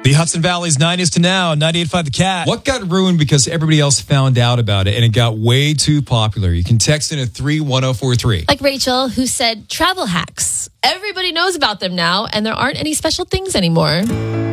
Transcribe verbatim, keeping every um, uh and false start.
The Hudson Valley's nineties to now, ninety-eight point five The Cat. What got ruined because everybody else found out about it and it got way too popular? You can text in at three one zero four three. Like Rachel, who said travel hacks. Everybody knows about them now, and there aren't any special things anymore.